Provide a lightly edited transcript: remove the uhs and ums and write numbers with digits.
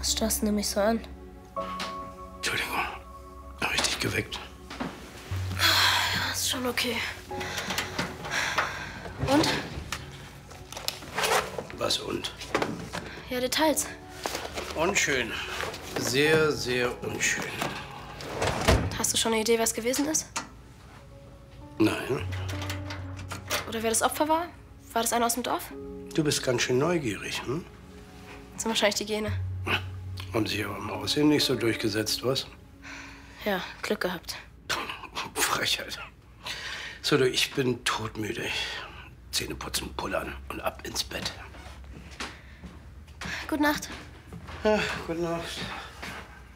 Was starrst du mich so an? Entschuldigung, habe ich dich geweckt? Ja, ist schon okay. Und? Was und? Ja, Details. Unschön. Sehr, sehr unschön. Hast du schon eine Idee, wer es gewesen ist? Nein. Oder wer das Opfer war? War das einer aus dem Dorf? Du bist ganz schön neugierig, hm? Das sind wahrscheinlich die Gene. Haben sich aber im Aussehen nicht so durchgesetzt, was? Ja, Glück gehabt. Frechheit. So, du, ich bin todmüde. Zähne putzen, pullern und ab ins Bett. Gute Nacht. Ja, gute Nacht.